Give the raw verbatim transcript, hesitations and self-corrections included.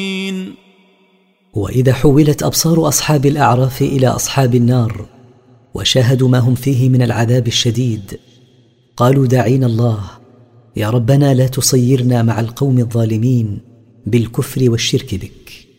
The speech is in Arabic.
وإذا حولت أبصار أصحاب الأعراف إلى أصحاب النار وشاهدوا ما هم فيه من العذاب الشديد قالوا داعين الله يا ربنا لا تصيرنا مع القوم الظالمين بالكفر والشرك بك.